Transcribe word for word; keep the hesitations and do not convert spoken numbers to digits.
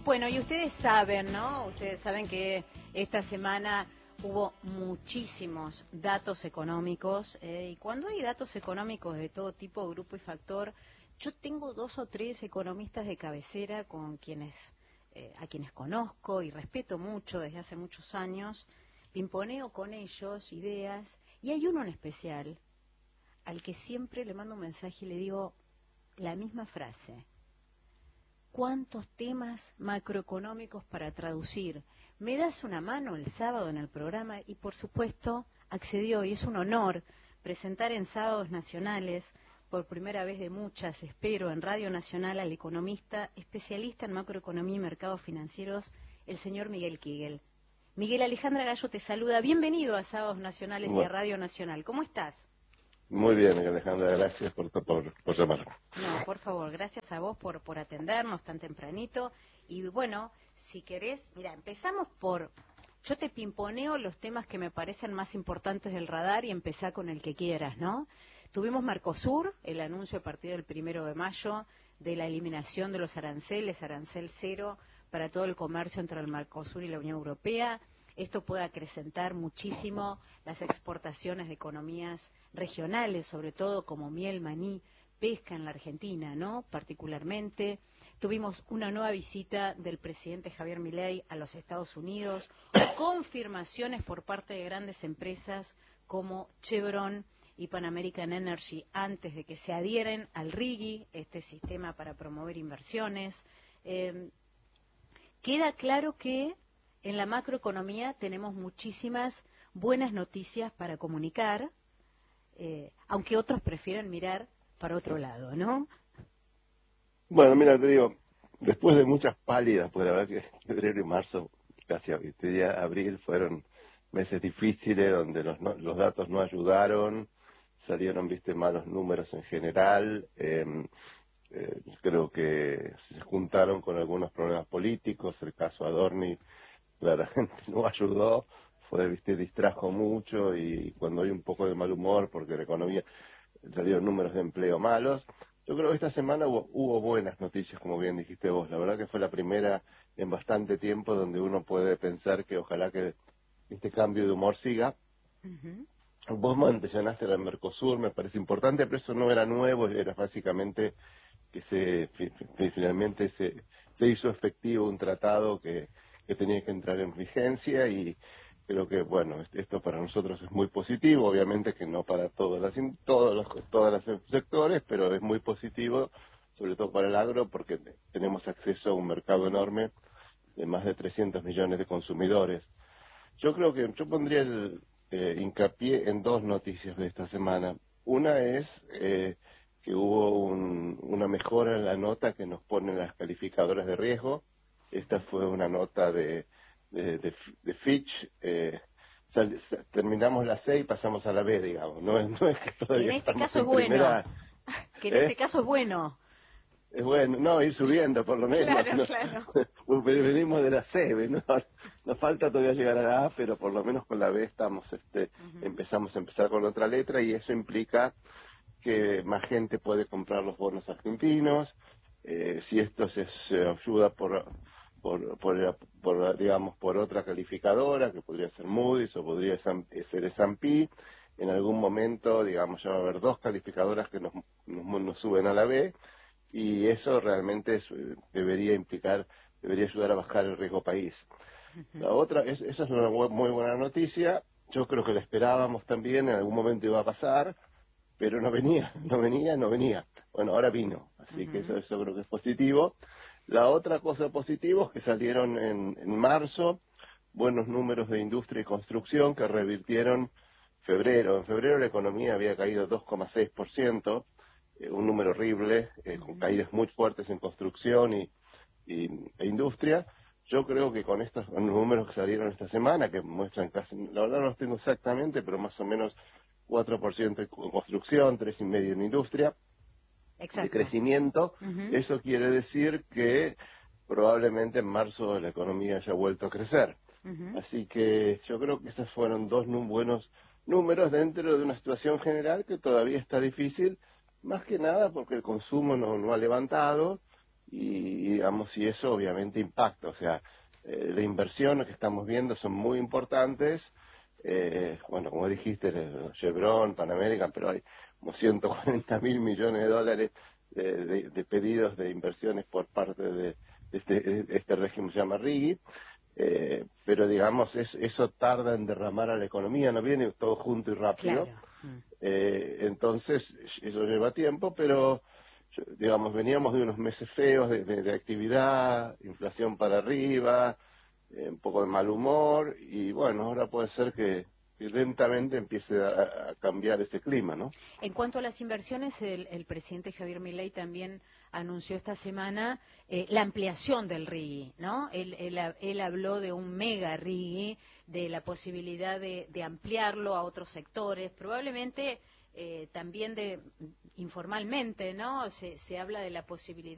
Bueno, y ustedes saben, ¿no? Ustedes saben que esta semana hubo muchísimos datos económicos, eh, y cuando hay datos económicos de todo tipo, grupo y factor, yo tengo dos o tres economistas de cabecera con quienes, eh, a quienes conozco y respeto mucho desde hace muchos años, pimponeo con ellos ideas, y hay uno en especial al que siempre le mando un mensaje y le digo la misma frase: ¿cuántos temas macroeconómicos para traducir? ¿Me das una mano el sábado en el programa? Y por supuesto accedió, y es un honor presentar en Sábados Nacionales, por primera vez de muchas, espero, en Radio Nacional, al economista especialista en macroeconomía y mercados financieros, el señor Miguel Kigel. Miguel, Alejandra Gallo te saluda. Bienvenido a Sábados Nacionales bueno. y a Radio Nacional. ¿Cómo estás? Muy bien, Alejandra, gracias por, por, por llamarme. No, por favor, gracias a vos por, por atendernos tan tempranito. Y bueno, si querés, mira, empezamos por... Yo te pimponeo los temas que me parecen más importantes del radar y empezá con el que quieras, ¿no? Tuvimos Mercosur, el anuncio a partir del primero de mayo de la eliminación de los aranceles, arancel cero, para todo el comercio entre el Mercosur y la Unión Europea. Esto puede acrecentar muchísimo las exportaciones de economías regionales, sobre todo como miel, maní, pesca en la Argentina, ¿no? Particularmente. Tuvimos una nueva visita del presidente Javier Milei a los Estados Unidos, confirmaciones por parte de grandes empresas como Chevron y Pan American Energy antes de que se adhieren al RIGI, este sistema para promover inversiones. Eh, queda claro que en la macroeconomía tenemos muchísimas buenas noticias para comunicar, eh, aunque otros prefieren mirar para otro lado, ¿no? Bueno, mira, te digo, después de muchas pálidas, porque la verdad que febrero y marzo, casi este día abril, fueron meses difíciles donde los, no, los datos no ayudaron, salieron, viste, malos números en general, eh, eh, creo que se juntaron con algunos problemas políticos, el caso Adorni claramente no ayudó, fue, viste, distrajo mucho, y cuando hay un poco de mal humor porque la economía salieron números de empleo malos. Yo creo que esta semana hubo, hubo buenas noticias, como bien dijiste vos. La verdad que fue la primera en bastante tiempo donde uno puede pensar que ojalá que este cambio de humor siga. Uh-huh. Vos mencionaste el Mercosur, me parece importante, pero eso no era nuevo, era básicamente que se finalmente se, se hizo efectivo un tratado que, que tenía que entrar en vigencia, y creo que, bueno, esto para nosotros es muy positivo, obviamente que no para todos los, todos los, todos los sectores, pero es muy positivo, sobre todo para el agro, porque tenemos acceso a un mercado enorme de más de trescientos millones de consumidores. Yo creo que yo pondría el eh, hincapié en dos noticias de esta semana. Una es eh, que hubo un, una mejora en la nota que nos ponen las calificadoras de riesgo. Esta fue una nota de De, de, de Fitch, eh, sal, sal, terminamos la C y pasamos a la B, digamos, no es, no es que todavía que en este estamos caso en es bueno, primera, que en ¿eh? este caso es bueno. Es bueno, no, ir subiendo por lo menos. Claro, ¿no? claro. Venimos de la C, ¿no? Nos falta todavía llegar a la A, pero por lo menos con la B estamos, este, uh-huh. empezamos a empezar con otra letra, y eso implica que más gente puede comprar los bonos argentinos. Eh, si esto se, se ayuda por Por, por, por, digamos, por otra calificadora, que podría ser Moody's o podría ser S and P, en algún momento, digamos, ya va a haber dos calificadoras que nos, nos, nos suben a la B, y eso realmente es, debería implicar, debería ayudar a bajar el riesgo país. Uh-huh. La otra, es, esa es una muy buena noticia, yo creo que la esperábamos también, en algún momento iba a pasar, pero no venía, no venía, no venía. Bueno, ahora vino, así uh-huh. que eso, eso creo que es positivo. La otra cosa positiva es que salieron en, en marzo buenos números de industria y construcción que revirtieron febrero. En febrero la economía había caído dos coma seis por ciento, eh, un número horrible, eh, con caídas muy fuertes en construcción y, y e industria. Yo creo que con estos números que salieron esta semana, que muestran casi, la verdad no los tengo exactamente, pero más o menos cuatro por ciento en construcción, tres coma cinco por ciento en industria, Exacto. de crecimiento, uh-huh. eso quiere decir que probablemente en marzo la economía haya vuelto a crecer. Uh-huh. Así que yo creo que esos fueron dos num- buenos números dentro de una situación general que todavía está difícil, más que nada porque el consumo no, no ha levantado, y, y digamos, y eso obviamente impacta, o sea, eh, la inversión que estamos viendo son muy importantes, eh, bueno, como dijiste, Chevron, Pan American, pero hay como ciento cuarenta mil millones de dólares de, de, de pedidos de inversiones por parte de, de este, de este régimen que se llama RIGI, eh, pero digamos, es, eso tarda en derramar a la economía, no viene todo junto y rápido. Claro. Mm. Eh, entonces, eso lleva tiempo, pero digamos, veníamos de unos meses feos de, de, de actividad, inflación para arriba, eh, un poco de mal humor, y bueno, ahora puede ser que, que lentamente empiece a, a cambiar ese clima, ¿no? En cuanto a las inversiones, el, el presidente Javier Milei también anunció esta semana eh, la ampliación del RIGI, ¿no? Él, él, él habló de un mega RIGI, de la posibilidad de, de ampliarlo a otros sectores, probablemente eh, también de informalmente, ¿no? Se, se habla de la posibilidad